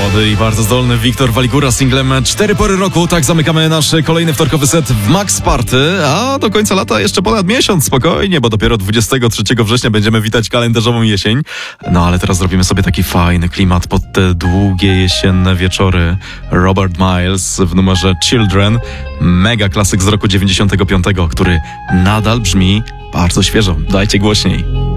Młody i bardzo zdolny Wiktor Waligura z singlem 4 pory roku. Tak zamykamy nasz kolejny wtorkowy set w Max Party, a do końca lata jeszcze ponad miesiąc, spokojnie, bo dopiero 23 września będziemy witać kalendarzową jesień. No ale teraz zrobimy sobie taki fajny klimat pod te długie jesienne wieczory. Robert Miles w numerze Children, mega klasyk z roku 95, który nadal brzmi bardzo świeżo. Dajcie głośniej.